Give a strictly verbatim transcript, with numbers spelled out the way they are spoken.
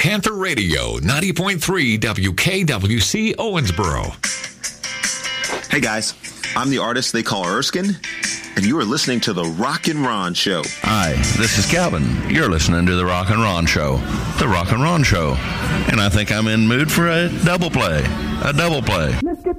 Panther Radio, ninety point three W K W C Owensboro. Hey guys, I'm the artist they call Erskine, and you are listening to The Rock and Ron Show. Hi, this is Calvin. You're listening to The Rock and Ron Show. The Rock and Ron Show. And I think I'm in mood for a double play. A double play.